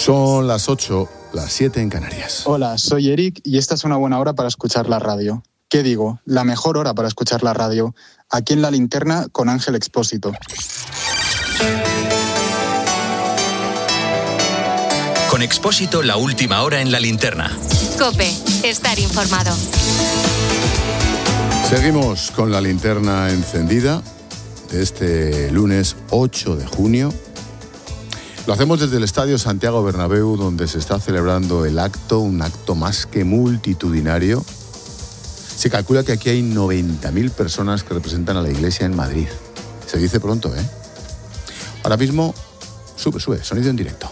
Son las 8, las 7 en Canarias. Hola, soy Eric y esta es una buena hora para escuchar la radio. ¿Qué digo? La mejor hora para escuchar la radio. Aquí en La Linterna con Ángel Expósito. Con Expósito, la última hora en La Linterna. COPE, estar informado. Seguimos con La Linterna encendida de este lunes 8 de junio. Lo hacemos desde el Estadio Santiago Bernabéu, donde se está celebrando el acto, un acto más que multitudinario. Se calcula que aquí hay 90.000 personas que representan a la Iglesia en Madrid. Se dice pronto, ¿eh? Ahora mismo, sube, sonido en directo.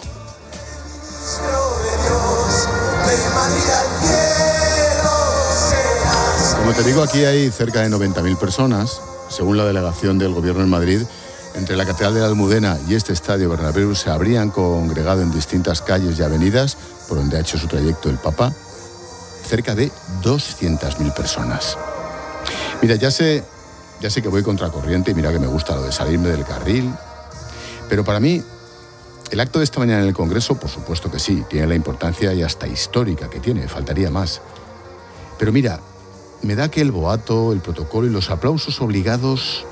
Como te digo, aquí hay cerca de 90.000 personas, según la delegación del Gobierno en Madrid. Entre la Catedral de la Almudena y este Estadio Bernabéu se habrían congregado en distintas calles y avenidas por donde ha hecho su trayecto el Papa cerca de 200.000 personas. Mira, ya sé que voy contracorriente y mira que me gusta lo de salirme del carril, pero para mí el acto de esta mañana en el Congreso, por supuesto que sí, tiene la importancia y hasta histórica que tiene, faltaría más. Pero mira, me da que el boato, el protocolo y los aplausos obligados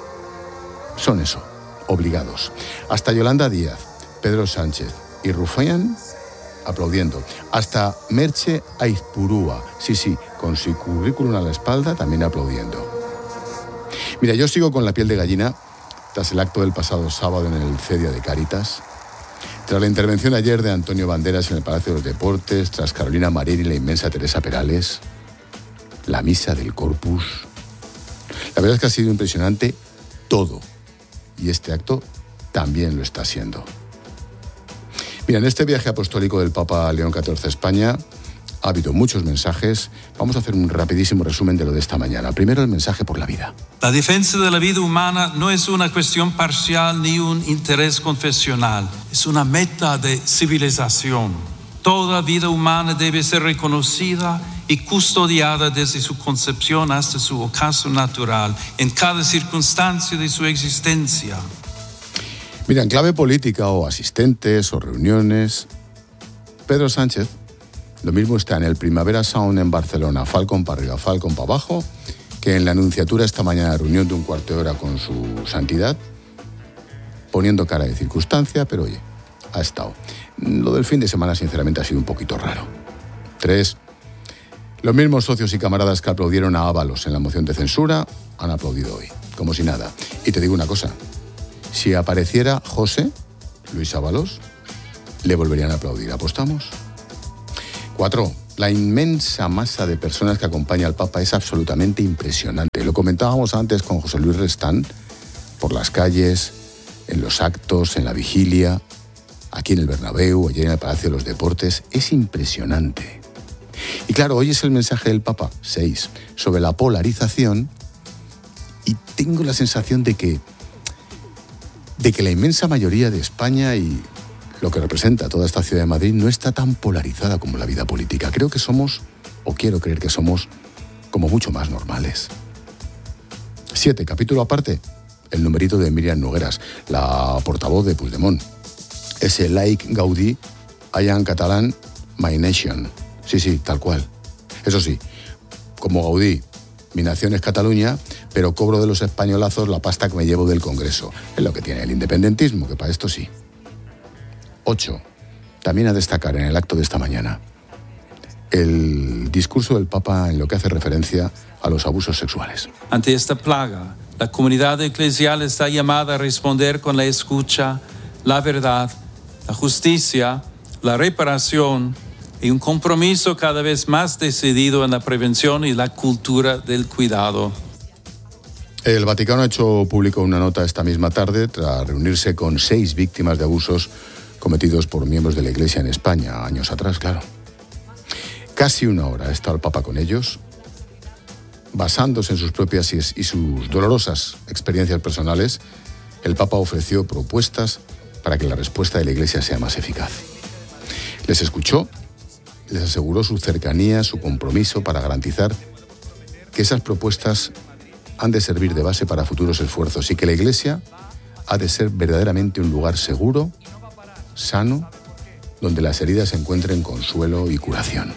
son eso, obligados. Hasta Yolanda Díaz, Pedro Sánchez y Rufián aplaudiendo. Hasta Merche Aizpurúa, sí, con su currículum a la espalda, también aplaudiendo. Mira, yo sigo con la piel de gallina tras el acto del pasado sábado en el Cedia de Cáritas, tras la intervención ayer de Antonio Banderas en el Palacio de los Deportes, tras Carolina Marín y la inmensa Teresa Perales, la misa del Corpus. La verdad es que ha sido impresionante todo. Y este acto también lo está siendo. Mira, en este viaje apostólico del Papa León XIV a España ha habido muchos mensajes. Vamos a hacer un rapidísimo resumen de lo de esta mañana. Primero, el mensaje por la vida. La defensa de la vida humana no es una cuestión parcial ni un interés confesional. Es una meta de civilización. Toda vida humana debe ser reconocida y custodiada desde su concepción hasta su ocaso natural, en cada circunstancia de su existencia. Mira, en clave política o asistentes o reuniones, Pedro Sánchez lo mismo está en el Primavera Sound en Barcelona, Falcon para arriba, Falcon para abajo, que en la anunciatura esta mañana de reunión de un cuarto de hora con su santidad, poniendo cara de circunstancia, pero oye, ha estado. Lo del fin de semana, sinceramente, ha sido un poquito raro. 3. Los mismos socios y camaradas que aplaudieron a Ábalos en la moción de censura han aplaudido hoy, como si nada. Y te digo una cosa, si apareciera José Luis Ábalos, le volverían a aplaudir. ¿Apostamos? 4. La inmensa masa de personas que acompaña al Papa es absolutamente impresionante. Lo comentábamos antes con José Luis Restán, por las calles, en los actos, en la vigilia, aquí en el Bernabéu, ayer en el Palacio de los Deportes. Es impresionante. Y claro, hoy es el mensaje del Papa, 6, sobre la polarización, y tengo la sensación de que la inmensa mayoría de España y lo que representa toda esta ciudad de Madrid no está tan polarizada como la vida política. Creo que somos, o quiero creer que somos, como mucho más normales. 7, capítulo aparte, el numerito de Míriam Nogueras, la portavoz de Puigdemont. Ese like Gaudí, I am catalán, my nation. Sí, tal cual. Eso sí, como Gaudí, mi nación es Cataluña, pero cobro de los españolazos la pasta que me llevo del Congreso. Es lo que tiene el independentismo, que para esto sí. 8. También a destacar en el acto de esta mañana el discurso del Papa en lo que hace referencia a los abusos sexuales. Ante esta plaga, la comunidad eclesial está llamada a responder con la escucha, la verdad, la justicia, la reparación y un compromiso cada vez más decidido en la prevención y la cultura del cuidado. El Vaticano ha hecho público una nota esta misma tarde tras reunirse con 6 víctimas de abusos cometidos por miembros de la Iglesia en España, años atrás, claro. Casi una hora ha estado el Papa con ellos, basándose en sus propias y sus dolorosas experiencias personales. El Papa ofreció propuestas para que la respuesta de la Iglesia sea más eficaz. Les escuchó, les aseguró su cercanía, su compromiso para garantizar que esas propuestas han de servir de base para futuros esfuerzos y que la Iglesia ha de ser verdaderamente un lugar seguro, sano donde las heridas encuentren consuelo y curación.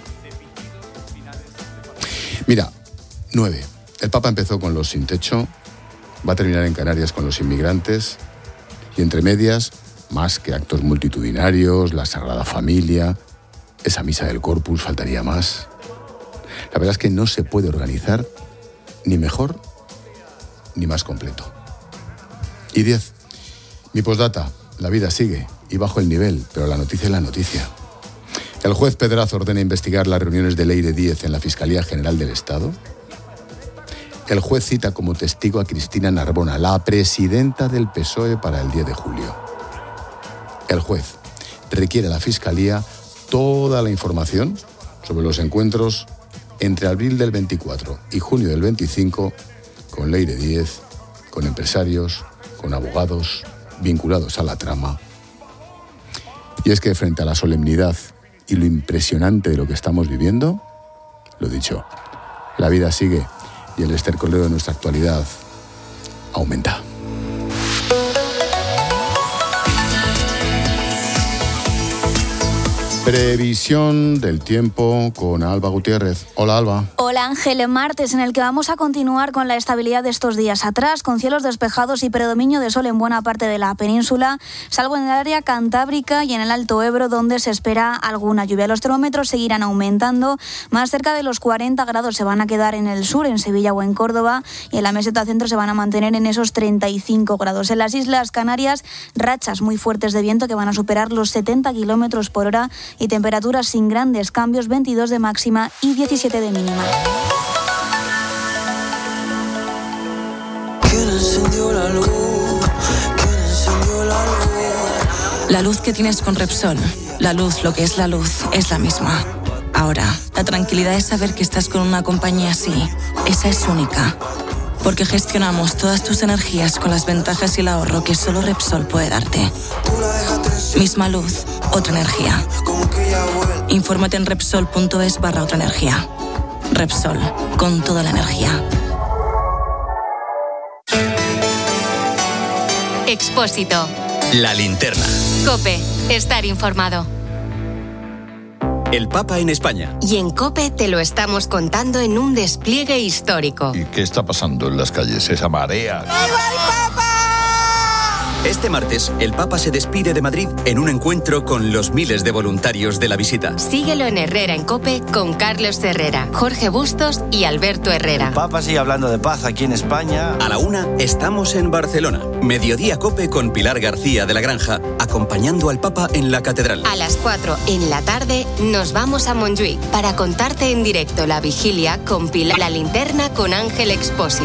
Mira, 9. El Papa empezó con los sin techo, va a terminar en Canarias con los inmigrantes y entre medias, más que actos multitudinarios, la Sagrada Familia, esa misa del Corpus, faltaría más. La verdad es que no se puede organizar ni mejor ni más completo. Y 10. Mi postdata, la vida sigue y bajo el nivel, pero la noticia es la noticia. El juez Pedraza ordena investigar las reuniones de Leire Díez en la Fiscalía General del Estado. El juez cita como testigo a Cristina Narbona, la presidenta del PSOE, para el 10 de julio. El juez requiere a la Fiscalía toda la información sobre los encuentros entre abril del 24 y junio del 25 con Leire Díez, con empresarios, con abogados vinculados a la trama. Y es que frente a la solemnidad y lo impresionante de lo que estamos viviendo, lo dicho, la vida sigue y el estercolero de nuestra actualidad aumenta. Previsión del tiempo con Alba Gutiérrez. Hola, Alba. Hola, Ángel. Martes en el que vamos a continuar con la estabilidad de estos días atrás, con cielos despejados y predominio de sol en buena parte de la península, salvo en el área cantábrica y en el Alto Ebro, donde se espera alguna lluvia. Los termómetros seguirán aumentando. Más cerca de los 40 grados se van a quedar en el sur, en Sevilla o en Córdoba, y en la meseta centro se van a mantener en esos 35 grados. En las Islas Canarias, rachas muy fuertes de viento que van a superar los 70 kilómetros por hora y temperaturas sin grandes cambios, 22 de máxima y 17 de mínima. ¿Quién encendió la luz? ¿Quién encendió la luz? La luz que tienes con Repsol, la luz, lo que es la luz, es la misma. Ahora, la tranquilidad es saber que estás con una compañía así. Esa es única. Porque gestionamos todas tus energías con las ventajas y el ahorro que solo Repsol puede darte. Misma luz, otra energía. Infórmate en Repsol.es/otra energía. Repsol, con toda la energía. Expósito. La linterna. COPE. Estar informado. El Papa en España. Y en COPE te lo estamos contando en un despliegue histórico. ¿Y qué está pasando en las calles? Esa marea. ¡Viva el Papa! Este martes, el Papa se despide de Madrid en un encuentro con los miles de voluntarios de la visita. Síguelo en Herrera en COPE con Carlos Herrera, Jorge Bustos y Alberto Herrera. El Papa sigue hablando de paz aquí en España. A la 1 estamos en Barcelona. Mediodía COPE con Pilar García de la Granja, acompañando al Papa en la catedral. A las 4 en la tarde nos vamos a Montjuïc para contarte en directo la vigilia con Pilar, la linterna con Ángel Expósito.